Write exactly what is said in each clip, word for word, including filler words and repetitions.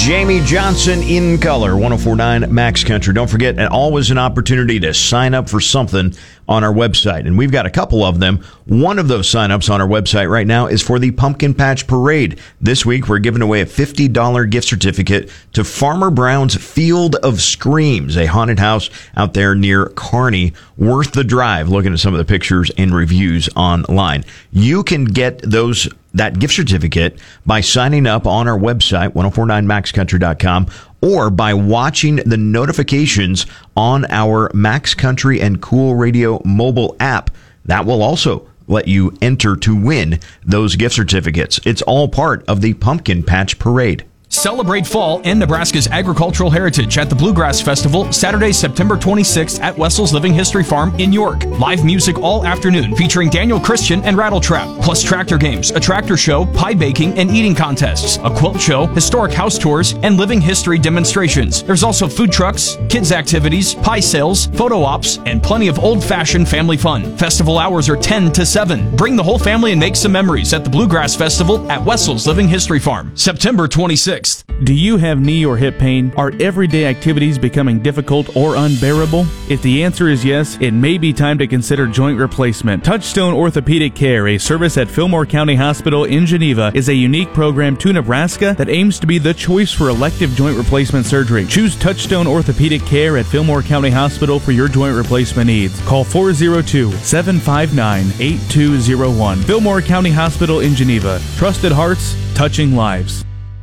Jamie Johnson in color, one oh four point nine Max Country. Don't forget, and always an opportunity to sign up for something on our website. And we've got a couple of them. One of those sign-ups on our website right now is for the Pumpkin Patch Parade. This week, we're giving away a fifty dollars gift certificate to Farmer Brown's Field of Screams, a haunted house out there near Kearney. Worth the drive, looking at some of the pictures and reviews online. You can get those that gift certificate by signing up on our website, ten forty-nine max country dot com, or by watching the notifications on our Max Country and Cool Radio mobile app. That will also let you enter to win those gift certificates. It's all part of the Pumpkin Patch Parade. Celebrate fall and Nebraska's agricultural heritage at the Bluegrass Festival, Saturday, September twenty-sixth at Wessel's Living History Farm in York. Live music all afternoon featuring Daniel Christian and Rattletrap, plus tractor games, a tractor show, pie baking and eating contests, a quilt show, historic house tours, and living history demonstrations. There's also food trucks, kids activities, pie sales, photo ops, and plenty of old-fashioned family fun. Festival hours are ten to seven. Bring the whole family and make some memories at the Bluegrass Festival at Wessel's Living History Farm, September twenty-sixth. Do you have knee or hip pain? Are everyday activities becoming difficult or unbearable? If the answer is yes, it may be time to consider joint replacement. Touchstone Orthopedic Care, a service at Fillmore County Hospital in Geneva, is a unique program to Nebraska that aims to be the choice for elective joint replacement surgery. Choose Touchstone Orthopedic Care at Fillmore County Hospital for your joint replacement needs. Call four oh two, seven five nine, eight two oh one. Fillmore County Hospital in Geneva. Trusted hearts, touching lives.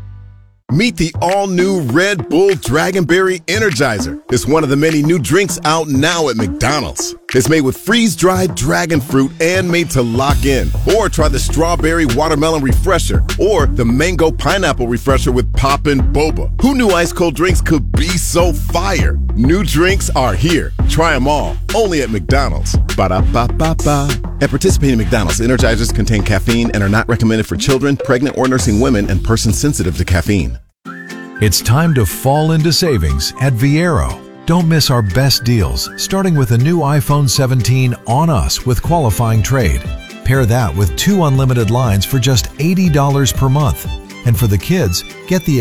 Meet the all-new Red Bull Dragonberry Energizer. It's one of the many new drinks out now at McDonald's. It's made with freeze-dried dragon fruit and made to lock in. Or try the Strawberry Watermelon Refresher or the Mango Pineapple Refresher with Poppin' Boba. Who knew ice-cold drinks could be so fire? New drinks are here. Try them all. Only at McDonald's. Ba-da-ba-ba-ba. At participating McDonald's, Energizers contain caffeine and are not recommended for children, pregnant or nursing women, and persons sensitive to caffeine. It's time to fall into savings at Viero. Don't miss our best deals, starting with a new iPhone seventeen on us with qualifying trade. Pair that with two unlimited lines for just eighty dollars per month. And for the kids, get the